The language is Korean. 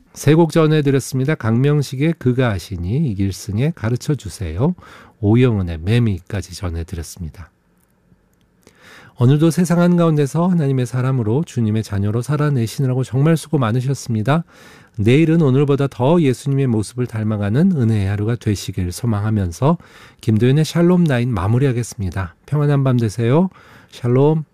세 곡 전해드렸습니다. 강명식의 그가 하시니, 이길승의 가르쳐주세요, 오영은의 매미까지 전해드렸습니다. 오늘도 세상 한가운데서 하나님의 사람으로 주님의 자녀로 살아내시느라고 정말 수고 많으셨습니다. 내일은 오늘보다 더 예수님의 모습을 닮아가는 은혜의 하루가 되시길 소망하면서 김도윤의 샬롬 9 마무리하겠습니다. 평안한 밤 되세요. 샬롬.